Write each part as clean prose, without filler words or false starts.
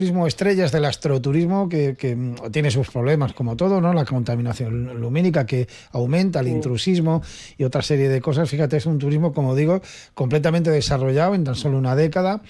turismo estrellas del astroturismo que tiene sus problemas como todo, ¿no? La contaminación lumínica que aumenta, el Sí. intrusismo y otra serie de cosas. Fíjate, es un turismo, como digo, completamente desarrollado en tan solo una década,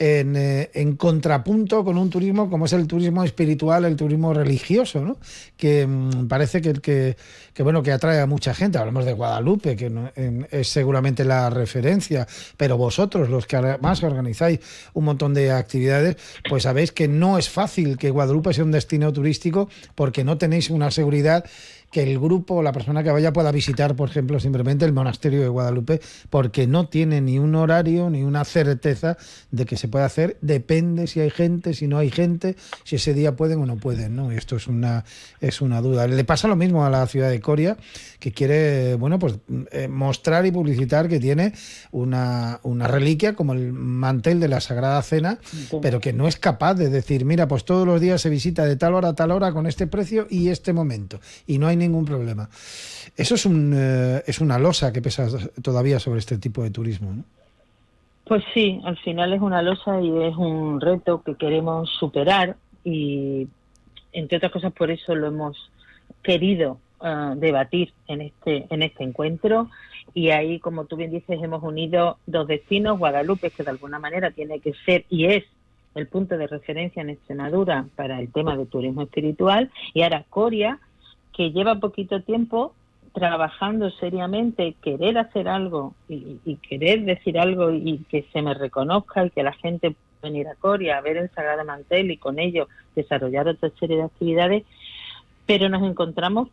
en contrapunto con un turismo como es el turismo espiritual, el turismo religioso, ¿no? Que parece bueno, que atrae a mucha gente. Hablamos de Guadalupe, que es seguramente la referencia, pero vosotros, los que además organizáis un montón de actividades, pues sabéis que no es fácil que Guadalupe sea un destino turístico porque no tenéis una seguridad que el grupo o la persona que vaya pueda visitar, por ejemplo, simplemente el monasterio de Guadalupe, porque no tiene ni un horario ni una certeza de que se puede hacer. Depende si hay gente, si no hay gente, si ese día pueden o no pueden, ¿no? Y esto es una duda. Le pasa lo mismo a la ciudad de Coria, que quiere, bueno, pues mostrar y publicitar que tiene una reliquia como el mantel de la Sagrada Cena, pero que no es capaz de decir, mira, pues todos los días se visita de tal hora a tal hora con este precio y este momento, y no hay ningún problema. Eso es una losa que pesa todavía sobre este tipo de turismo, ¿no? Pues sí, al final es una losa y es un reto que queremos superar y, entre otras cosas, por eso lo hemos querido debatir en este encuentro. Y ahí, como tú bien dices, hemos unido dos destinos: Guadalupe, que de alguna manera tiene que ser y es el punto de referencia en Extremadura para el tema de turismo espiritual, y ahora Coria, que lleva poquito tiempo trabajando seriamente, querer hacer algo y querer decir algo y que se me reconozca y que la gente pueda venir a Coria a ver el Sagrado Mantel y con ello desarrollar otra serie de actividades, pero nos encontramos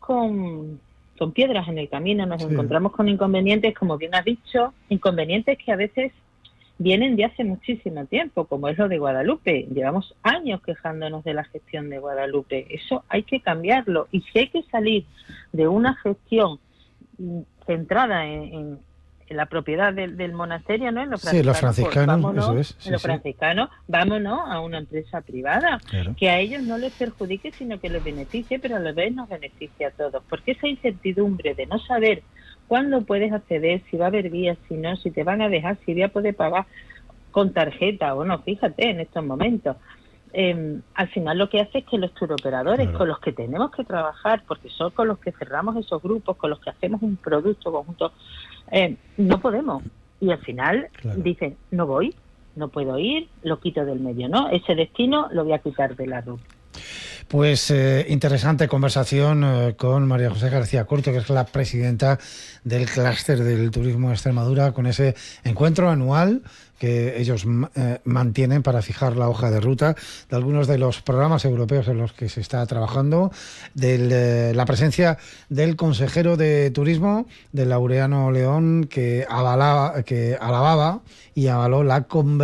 con piedras en el camino, nos Sí. encontramos con inconvenientes, como bien has dicho, inconvenientes que a veces vienen de hace muchísimo tiempo, como es lo de Guadalupe. Llevamos años quejándonos de la gestión de Guadalupe. Eso hay que cambiarlo. Y si hay que salir de una gestión centrada en la propiedad del monasterio, ¿no? En los Sí, los franciscanos, pues franciscanos, vámonos, eso es. Sí, en los sí, franciscanos, vámonos a una empresa privada, claro. que a ellos no les perjudique, sino que les beneficie, pero a la vez nos beneficia a todos. Porque esa incertidumbre de no saber cuándo puedes acceder, si va a haber guías, si no, si te van a dejar, si voy a poder pagar con tarjeta o no, fíjate, en estos momentos. Al final lo que hace es que los turoperadores, Claro. con los que tenemos que trabajar, porque son con los que cerramos esos grupos, con los que hacemos un producto conjunto, no podemos. Y al final Claro. dicen, no voy, no puedo ir, lo quito del medio, ¿no? Ese destino lo voy a quitar de la ruta. Pues interesante conversación con María José García Curto, que es la presidenta del clúster del turismo de Extremadura, con ese encuentro anual que ellos mantienen para fijar la hoja de ruta de algunos de los programas europeos en los que se está trabajando, la presencia del consejero de turismo, de Laureano León, que alababa y avaló la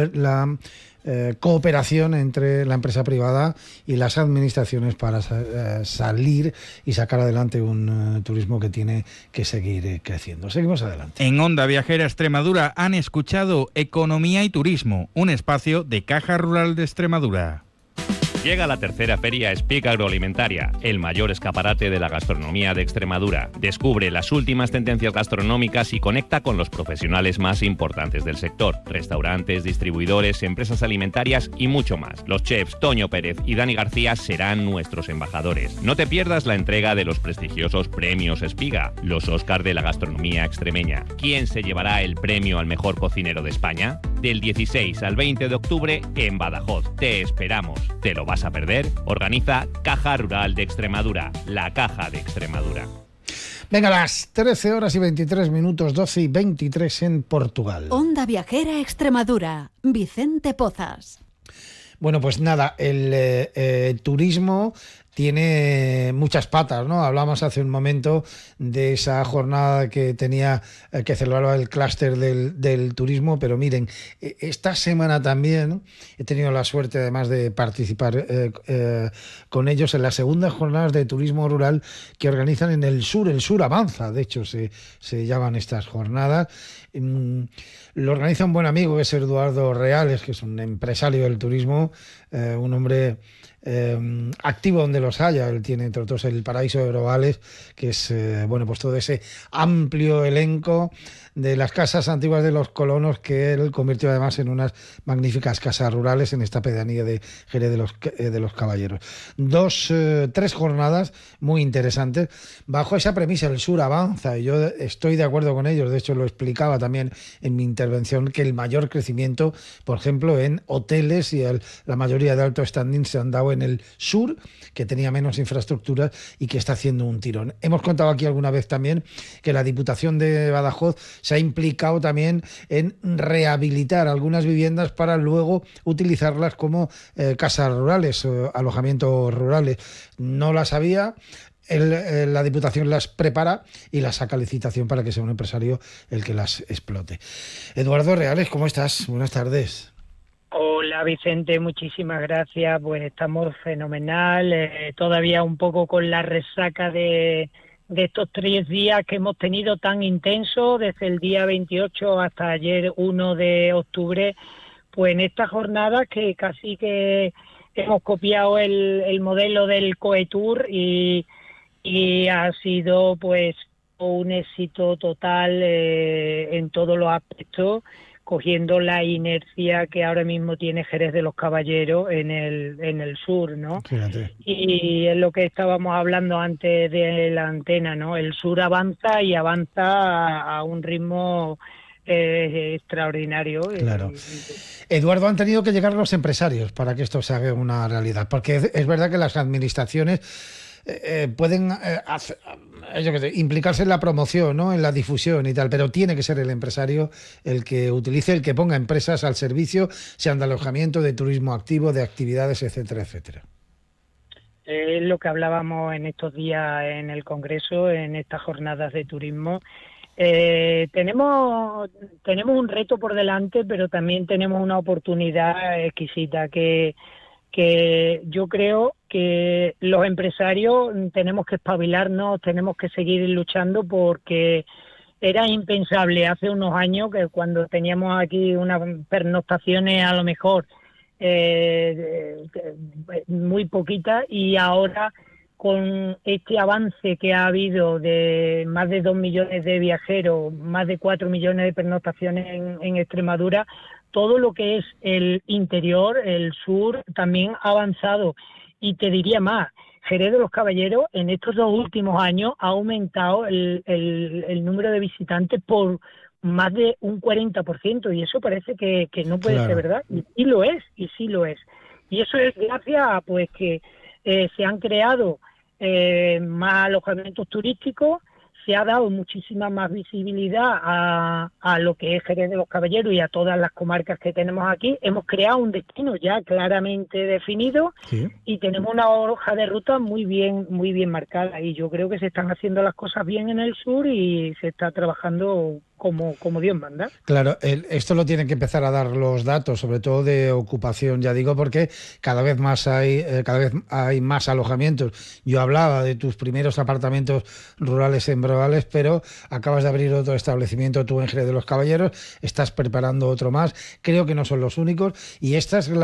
cooperación entre la empresa privada y las administraciones para salir y sacar adelante un turismo que tiene que seguir creciendo. Seguimos adelante. En Onda Viajera Extremadura han escuchado Economía y Turismo, un espacio de Caja Rural de Extremadura. Llega la tercera feria Speak Agroalimentaria, el mayor escaparate de la gastronomía de Extremadura. Descubre las últimas tendencias gastronómicas y conecta con los profesionales más importantes del sector: restaurantes, distribuidores, empresas alimentarias y mucho más. Los chefs Toño Pérez y Dani García serán nuestros embajadores. No te pierdas la entrega de los prestigiosos premios Espiga, los Óscar de la gastronomía extremeña. ¿Quién se llevará el premio al mejor cocinero de España? Del 16 al 20 de octubre en Badajoz. Te esperamos. ¿Te lo vas a perder? Organiza Caja Rural de Extremadura, la Caja de Extremadura. Venga, las 13 horas y 23 minutos, 12 y 23 en Portugal. Onda Viajera Extremadura, Vicente Pozas. Bueno, pues nada, el turismo tiene muchas patas, ¿no? Hablamos hace un momento de esa jornada que que celebraba el clúster del turismo, pero miren, esta semana también he tenido la suerte además de participar con ellos en las segundas jornadas de turismo rural que organizan en el sur avanza, de hecho se llaman estas jornadas. Lo organiza un buen amigo que es Eduardo Reales, que es un empresario del turismo, un hombre activo donde los haya. Él tiene, entre otros, el Paraíso de Brovales, que es, bueno, pues todo ese amplio elenco de las casas antiguas de los colonos que él convirtió además en unas magníficas casas rurales en esta pedanía de Jerez de los Caballeros. 3 jornadas muy interesantes bajo esa premisa: el sur avanza, y yo estoy de acuerdo con ellos. De hecho, lo explicaba también en mi intervención, que el mayor crecimiento, por ejemplo, en hoteles y la mayoría de alto standing se han dado en el sur, que tenía menos infraestructuras y que está haciendo un tirón. Hemos contado aquí alguna vez también que la Diputación de Badajoz se ha implicado también en rehabilitar algunas viviendas para luego utilizarlas como casas rurales, alojamientos rurales. No las había. La Diputación las prepara y las saca a licitación para que sea un empresario el que las explote. Eduardo Reales, ¿cómo estás? Buenas tardes. Hola Vicente, muchísimas gracias. Pues estamos fenomenal, todavía un poco con la resaca de estos 3 días que hemos tenido tan intensos, desde el día 28 hasta ayer 1 de octubre, pues en esta jornada que casi que hemos copiado el modelo del Coetour y ha sido pues un éxito total en todos los aspectos, cogiendo la inercia que ahora mismo tiene Jerez de los Caballeros en el sur, ¿no? Fíjate. Y es lo que estábamos hablando antes de la antena, ¿no? El sur avanza y avanza a un ritmo extraordinario. Claro. Eduardo, han tenido que llegar los empresarios para que esto se haga una realidad, porque es verdad que las administraciones pueden implicarse en la promoción, ¿no?, en la difusión y tal, pero tiene que ser el empresario el que utilice, el que ponga empresas al servicio, sean de alojamiento, de turismo activo, de actividades, etcétera, etcétera. Es lo que hablábamos en estos días en el Congreso, en estas jornadas de turismo. Tenemos un reto por delante, pero también tenemos una oportunidad exquisita que yo creo que los empresarios tenemos que espabilarnos, tenemos que seguir luchando, porque era impensable hace unos años, que cuando teníamos aquí unas pernoctaciones a lo mejor muy poquitas, y ahora con este avance que ha habido de más de 2 millones de viajeros, más de 4 millones de pernoctaciones en Extremadura, todo lo que es el interior, el sur, también ha avanzado. Y te diría más, Jerez de los Caballeros en estos 2 últimos años ha aumentado el número de visitantes por más de un 40%, y eso parece que no puede ser verdad, y sí lo es. Y eso es gracias a pues que se han creado más alojamientos turísticos, se ha dado muchísima más visibilidad a lo que es Jerez de los Caballeros y a todas las comarcas que tenemos aquí. Hemos creado un destino ya claramente definido, sí, y tenemos una hoja de ruta muy bien marcada, y yo creo que se están haciendo las cosas bien en el sur y se está trabajando como Dios manda. Claro, esto lo tienen que empezar a dar los datos, sobre todo de ocupación, ya digo, porque cada vez hay más alojamientos. Yo hablaba de tus primeros apartamentos rurales en Brovales, pero acabas de abrir otro establecimiento tú en Jerez de los Caballeros, estás preparando otro más. Creo que no son los únicos, y esta es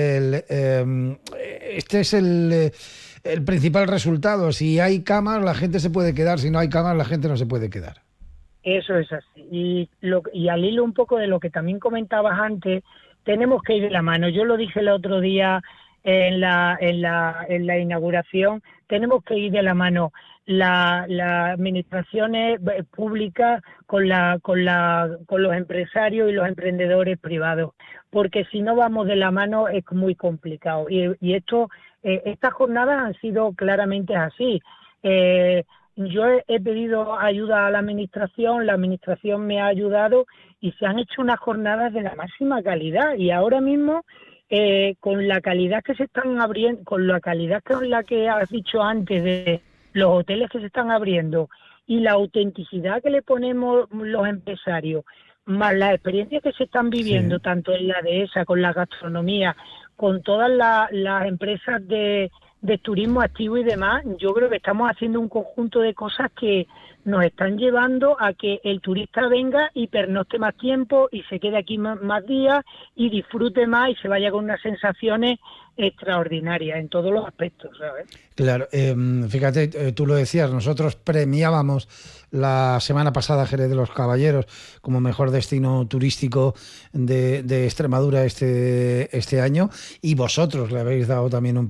este es el principal resultado. Si hay camas, la gente se puede quedar; si no hay camas, la gente no se puede quedar. Eso es así. Y al hilo un poco de lo que también comentabas antes, tenemos que ir de la mano. Yo lo dije el otro día en la inauguración, tenemos que ir de la mano las administraciones públicas con los empresarios y los emprendedores privados, porque si no vamos de la mano es muy complicado. Y estas jornadas han sido claramente así. Yo he pedido ayuda a la administración me ha ayudado, y se han hecho unas jornadas de la máxima calidad, y ahora mismo con la calidad que se están abriendo, con la calidad con la que has dicho antes de los hoteles que se están abriendo y la autenticidad que le ponemos los empresarios, más las experiencias que se están viviendo, sí, tanto en la dehesa, con la gastronomía, con todas las empresas de turismo activo y demás, yo creo que estamos haciendo un conjunto de cosas que nos están llevando a que el turista venga y pernocte más tiempo y se quede aquí más días y disfrute más y se vaya con unas sensaciones extraordinarias en todos los aspectos, ¿sabes? Claro, fíjate, tú lo decías, nosotros premiábamos la semana pasada Jerez de los Caballeros como mejor destino turístico de Extremadura este año, y vosotros le habéis dado también un